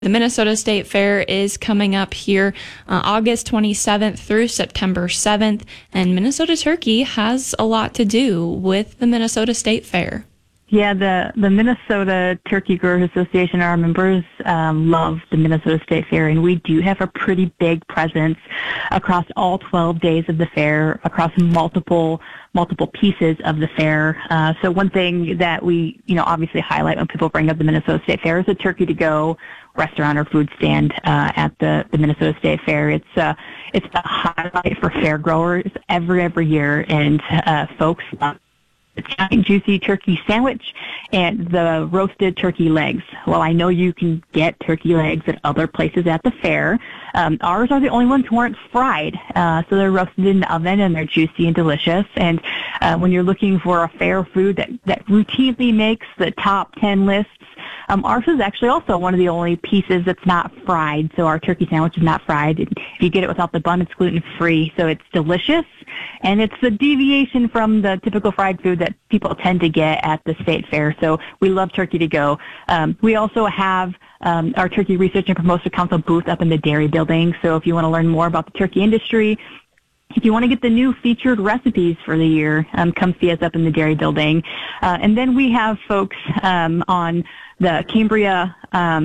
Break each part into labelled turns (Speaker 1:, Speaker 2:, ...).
Speaker 1: The Minnesota State Fair is coming up here August 27th through September 7th, and Minnesota Turkey has a lot to do with the Minnesota State Fair.
Speaker 2: Yeah, the Minnesota Turkey Growers Association, our members love the Minnesota State Fair, and we do have a pretty big presence across all 12 days of the fair, across multiple pieces of the fair. So one thing that we, obviously highlight when people bring up the Minnesota State Fair is a turkey to go restaurant or food stand at the Minnesota State Fair. It's the highlight for fair growers every year, and folks love the giant juicy turkey sandwich and the roasted turkey legs. Well, I know you can get turkey legs at other places at the fair. Ours are the only ones who aren't fried. So they're roasted in the oven and they're juicy and delicious. And when you're looking for a fair food that routinely makes the top 10 lists, ours is actually also one of the only pieces that's not fried. So our turkey sandwich is not fried. If you get it without the bun, it's gluten-free. So it's delicious, and it's a deviation from the typical fried food that people tend to get at the state fair. So we love turkey to go. We also have our Turkey Research and Promotion Council booth up in the dairy building. So if you want to learn more about the turkey industry, if you want to get the new featured recipes for the year, come see us up in the dairy building. And then we have folks on the Cambria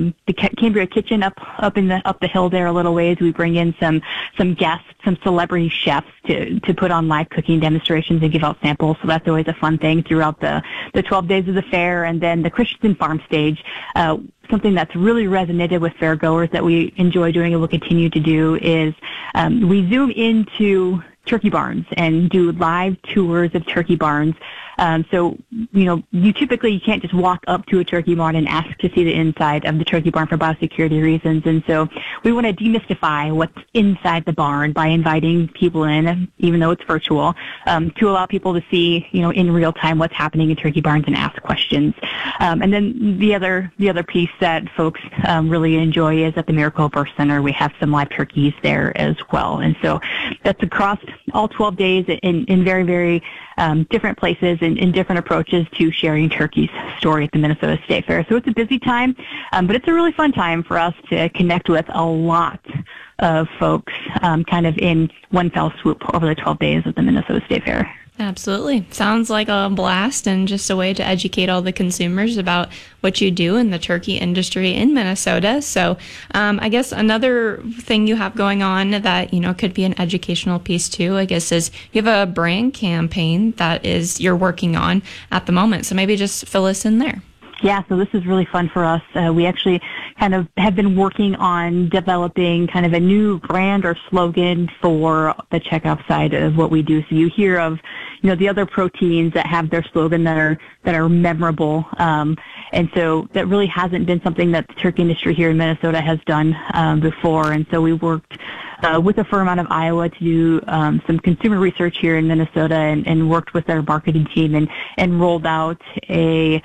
Speaker 2: kitchen up the hill there a little ways. We bring in some guests, some celebrity chefs to put on live cooking demonstrations and give out samples. So that's always a fun thing throughout the 12 days of the fair. And then the Christensen Farm Stage, something that's really resonated with fairgoers that we enjoy doing and will continue to do is we zoom into turkey barns and do live tours of turkey barns. So, you can't just walk up to a turkey barn and ask to see the inside of the turkey barn for biosecurity reasons. And so we want to demystify what's inside the barn by inviting people in, even though it's virtual, to allow people to see, in real time what's happening in turkey barns and ask questions. And then the other piece that folks really enjoy is at the Miracle Birth Center. We have some live turkeys there as well. And so that's across all 12 days in very, very different places and different approaches to sharing turkey's story at the Minnesota State Fair. So it's a busy time, but it's a really fun time for us to connect with a lot of folks kind of in one fell swoop over the 12 days of the Minnesota State Fair.
Speaker 1: Absolutely. Sounds like a blast and just a way to educate all the consumers about what you do in the turkey industry in Minnesota. So I guess another thing you have going on that, could be an educational piece too, I guess, is you have a brand campaign that you're working on at the moment. So maybe just fill us in there.
Speaker 2: Yeah, so this is really fun for us. We actually kind of have been working on developing kind of a new brand or slogan for the checkout side of what we do. So you hear of, the other proteins that have their slogan that are memorable. And so that really hasn't been something that the turkey industry here in Minnesota has done before. And so we worked with a firm out of Iowa to do some consumer research here in Minnesota and worked with our marketing team and rolled out a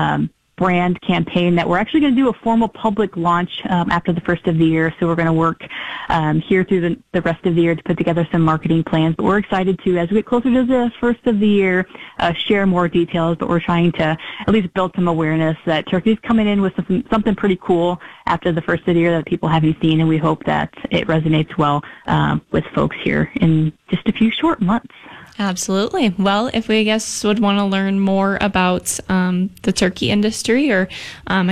Speaker 2: brand campaign that we're actually going to do a formal public launch after the first of the year. So we're going to work here through the rest of the year to put together some marketing plans. But we're excited to, as we get closer to the first of the year, share more details. But we're trying to at least build some awareness that turkey's coming in with something pretty cool after the first of the year that people haven't seen. And we hope that it resonates well with folks here in just a few short months.
Speaker 1: Absolutely. Well, if we, would want to learn more about the turkey industry or, want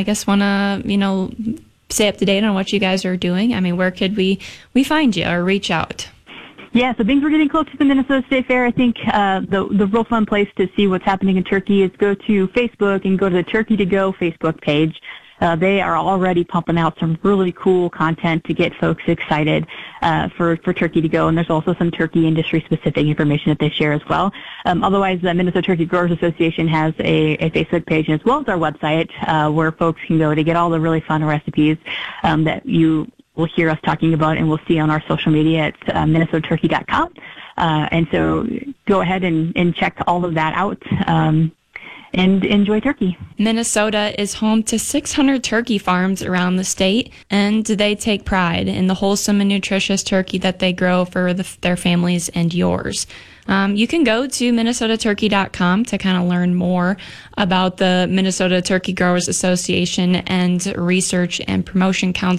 Speaker 1: to, stay up to date on what you guys are doing, where could we find you or reach out?
Speaker 2: Yeah, so things we're getting close to the Minnesota State Fair. I think the real fun place to see what's happening in Turkey is go to Facebook and go to the Turkey to Go Facebook page. They are already pumping out some really cool content to get folks excited for Turkey to Go, and there's also some turkey industry-specific information that they share as well. Otherwise, the Minnesota Turkey Growers Association has a Facebook page as well as our website where folks can go to get all the really fun recipes that you will hear us talking about and we'll see on our social media at minnesotaturkey.com. And so go ahead and check all of that out. and enjoy turkey.
Speaker 1: Minnesota is home to 600 turkey farms around the state, and they take pride in the wholesome and nutritious turkey that they grow for their families and yours. You can go to minnesotaturkey.com to kind of learn more about the Minnesota Turkey Growers Association and Research and Promotion Council